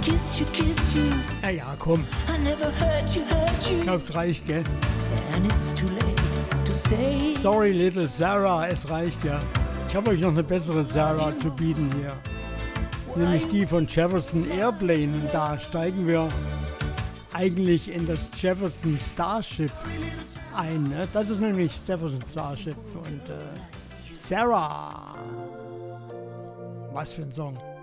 Ja, ja, komm. Ich glaub, es reicht, gell? Sorry, Little Sarah, es reicht ja. Ich habe euch noch eine bessere Sarah zu bieten hier. Nämlich die von Jefferson Airplane. Und da steigen wir eigentlich in das Jefferson Starship ein. Ne? Das ist nämlich Jefferson Starship. Und Sarah. Was für ein Song.